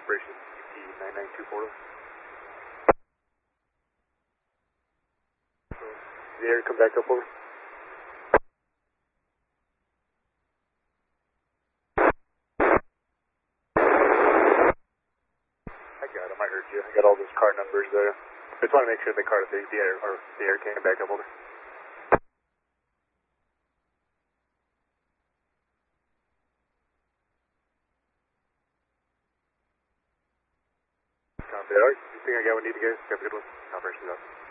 Operation CT9924. The air, come back up, over. I got him, I heard you. I got all those car numbers there. I just want to make sure the air came back up, over. Copy. Alright, you think I got what I need to go? Have a good one. Operation out.